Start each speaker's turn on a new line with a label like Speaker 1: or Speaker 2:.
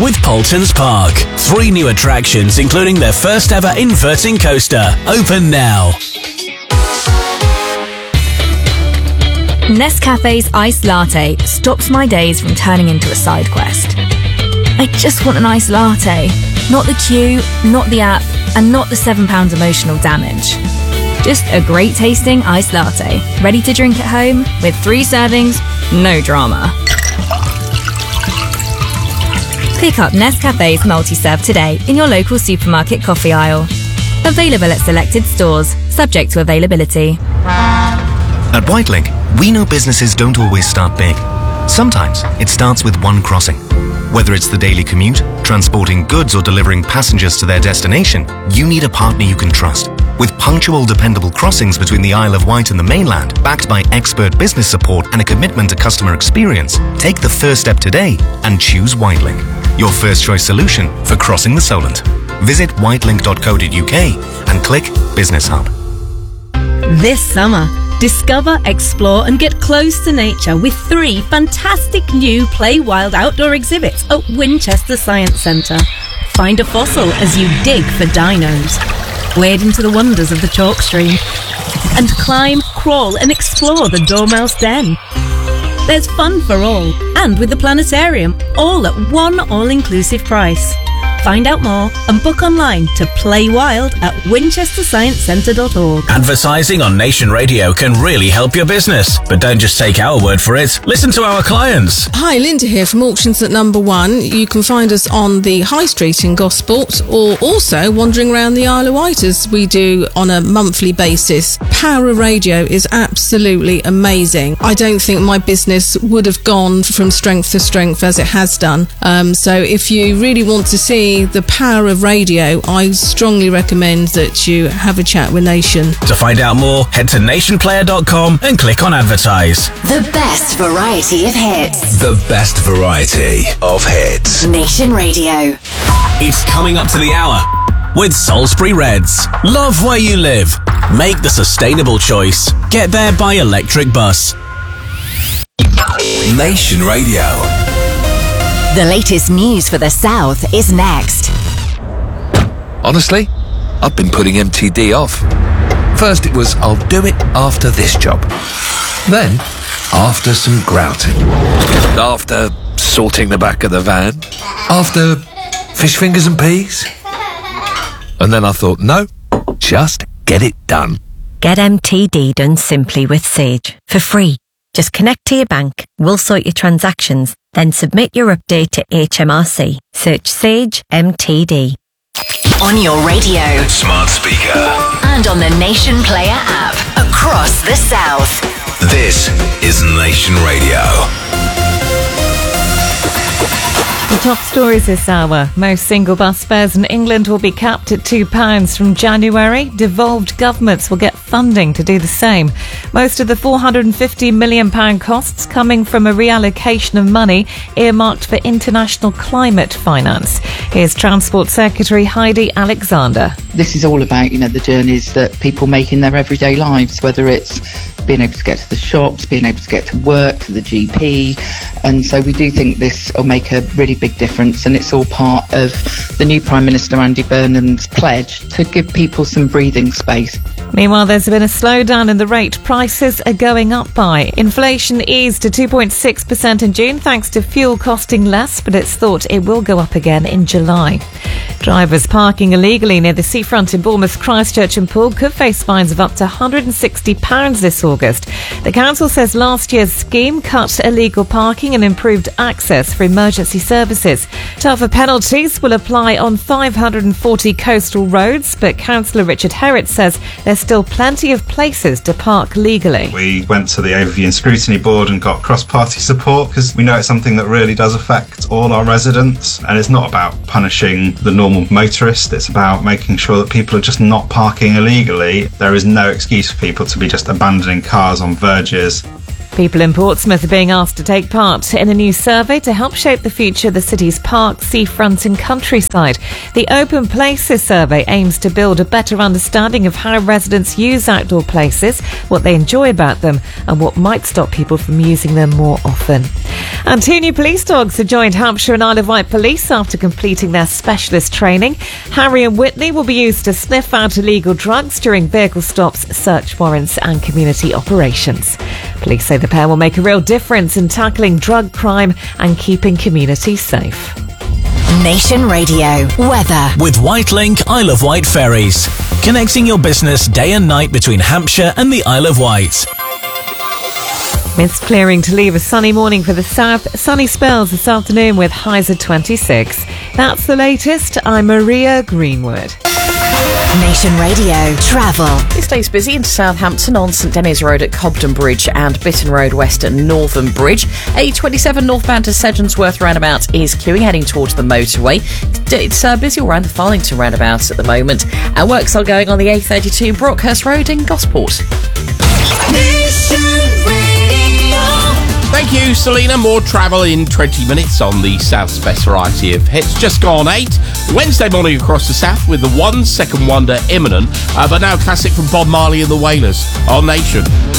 Speaker 1: with Poultons Park. 3 new attractions, including their first ever inverting coaster. Open now.
Speaker 2: Nescafe's iced latte stops my days from turning into a side quest. I just want an iced latte. Not the queue, not the app, and not the £7 emotional damage. Just a great tasting iced latte, ready to drink at home with 3 servings, no drama. Pick up Nescafe's multi-serve today in your local supermarket coffee aisle. Available at selected stores, subject to availability.
Speaker 3: At Whitelink, we know businesses don't always start big. Sometimes it starts with one crossing. Whether it's the daily commute, transporting goods or delivering passengers to their destination, you need a partner you can trust. With punctual, dependable crossings between the Isle of Wight and the mainland, backed by expert business support and a commitment to customer experience, take the first step today and choose Whitelink, your first choice solution for crossing the Solent. Visit whitelink.co.uk and click Business Hub.
Speaker 4: This summer, discover, explore and get close to nature with 3 fantastic new Play Wild outdoor exhibits at Winchester Science Centre. Find a fossil as you dig for dinos. Wade into the wonders of the chalk stream. And climb, crawl and explore the Dormouse Den. There's fun for all, and with the planetarium, all at one all-inclusive price. Find out more and book online to Play Wild at winchestersciencecentre.org.
Speaker 1: Advertising on Nation Radio can really help your business, but don't just take our word for it. Listen to our clients.
Speaker 5: Hi, Linda here from Auctions at Number 1. You can find us on the High Street in Gosport, or also wandering around the Isle of Wight as we do on a monthly basis. Power of Radio is absolutely amazing. I don't think my business would have gone from strength to strength as it has done. So if you really want to see the power of radio, I strongly recommend that you have a chat with Nation.
Speaker 1: To find out more, head to nationplayer.com and click on advertise.
Speaker 6: The best variety of hits.
Speaker 1: The best variety of hits.
Speaker 6: Nation Radio.
Speaker 1: It's coming up to the hour with Salisbury Reds. Love where you live. Make the sustainable choice. Get there by electric bus.
Speaker 7: Nation Radio.
Speaker 6: The latest news for the South is next.
Speaker 7: Honestly, I've been putting MTD off. First it was, I'll do it after this job. Then, after some grouting. After sorting the back of the van. After fish fingers and peas. And then I thought, no, just get it done.
Speaker 8: Get MTD done simply with Sage for free. Just connect to your bank, we'll sort your transactions, then submit your update to HMRC. Search Sage MTD.
Speaker 6: On your radio,
Speaker 7: Smart speaker.
Speaker 6: and on the Nation Player app across the South.
Speaker 7: This is Nation Radio.
Speaker 9: The top stories this hour. Most single bus fares in England will be capped at £2 from January. Devolved governments will get funding to do the same. Most of the £450 million costs coming from a reallocation of money earmarked for international climate finance. Here's Transport Secretary Heidi Alexander.
Speaker 10: This is all about, the journeys that people make in their everyday lives, whether it's being able to get to the shops, being able to get to work, to the GP. And so we do think this will make a really big difference, and it's all part of the new Prime Minister Andy Burnham's pledge to give people some breathing space.
Speaker 9: Meanwhile, there's been a slowdown in the rate prices are going up by. Inflation eased to 2.6% in June thanks to fuel costing less, but it's thought it will go up again in July. Drivers parking illegally near the seafront in Bournemouth, Christchurch and Poole could face fines of up to £160 this August. The council says last year's scheme cut illegal parking and improved access for emergency services. Tougher penalties will apply on 540 coastal roads, but Councillor Richard Herrett says there's still plenty of places to park legally.
Speaker 11: We went to the Overview and Scrutiny Board and got cross-party support because we know it's something that really does affect all our residents, and it's not about punishing the normal motorist, it's about making sure that people are just not parking illegally. There is no excuse for people to be just abandoning cars on verges.
Speaker 9: People in Portsmouth are being asked to take part in a new survey to help shape the future of the city's parks, seafronts and countryside. The Open Places survey aims to build a better understanding of how residents use outdoor places, what they enjoy about them and what might stop people from using them more often. And 2 new police dogs have joined Hampshire and Isle of Wight police after completing their specialist training. Harry and Whitney will be used to sniff out illegal drugs during vehicle stops, search warrants and community operations. Police say the pair will make a real difference in tackling drug crime and keeping communities safe.
Speaker 6: Nation Radio weather
Speaker 1: with Whitelink Isle of Wight ferries, connecting your business day and night between Hampshire and the Isle of Wight.
Speaker 9: Mist clearing to leave a sunny morning for the south. Sunny spells this afternoon with highs of 26. That's the latest. I'm Maria Greenwood.
Speaker 6: Nation Radio travel.
Speaker 12: It stays busy into Southampton on St Denis Road at Cobden Bridge and Bitton Road West at Northern Bridge. A27 northbound to Sedgensworth roundabout is queuing heading towards the motorway. It's busy all around the Farlington roundabout at the moment, and works are going on the A32 Brockhurst Road in Gosport.
Speaker 13: Thank you, Selena. More travel in 20 minutes on the South's best variety of hits. Just gone 8. Wednesday morning across the South with the 1 Second Wonder imminent, but now classic from Bob Marley and the Wailers on Nation.